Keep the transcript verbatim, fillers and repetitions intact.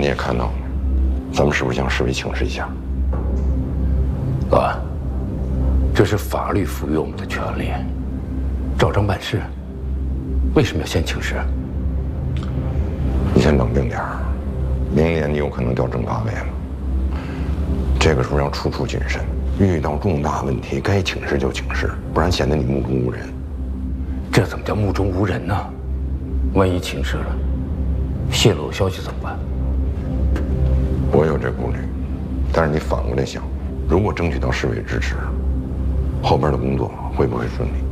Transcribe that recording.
也看到了，咱们是不是向市委请示一下？ 老安，这是法律赋予我们的权利，照章办事。为什么要先请示？ 你先冷静点儿，明年你有可能调正八位了。这个时候要处处谨慎，遇到重大问题该请示就请示，不然显得你目中无人。 这怎么叫目中无人呢？万一请示了，泄露消息怎么办？ 我有这顾虑，但是你反过来想，如果争取到市委支持，后边的工作会不会顺利？